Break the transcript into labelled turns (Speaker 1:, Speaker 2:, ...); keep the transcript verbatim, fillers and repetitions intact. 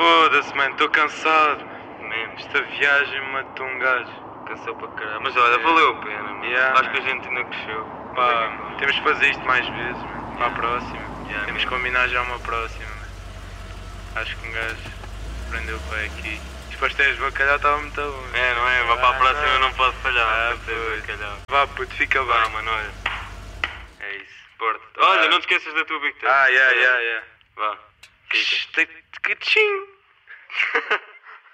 Speaker 1: Foda-se, mano, estou cansado. Man, esta viagem matou um gajo.
Speaker 2: Cansou para caralho. Mas olha, valeu a pena, mano.
Speaker 1: Yeah,
Speaker 2: Acho
Speaker 1: man.
Speaker 2: que a gente ainda cresceu.
Speaker 1: Pá, temos que fazer isto mais vezes, mano. Para a próxima.
Speaker 2: Yeah,
Speaker 1: temos que
Speaker 2: man.
Speaker 1: combinar já uma próxima, mano. Acho que um gajo prendeu o pé aqui. Os pastéis de bacalhau estavam muito bons.
Speaker 2: É, não é? Mas para a próxima eu não posso falhar.
Speaker 1: Ah,
Speaker 2: pastéis de bacalhau.
Speaker 1: Vá, puto, fica
Speaker 2: Vá,
Speaker 1: bem.
Speaker 2: mano, olha. É isso. Porto. Olha, não te esqueças da tua Big Tech.
Speaker 1: Ah, yeah, yeah, yeah.
Speaker 2: Vá. Fica.
Speaker 1: Que tchim.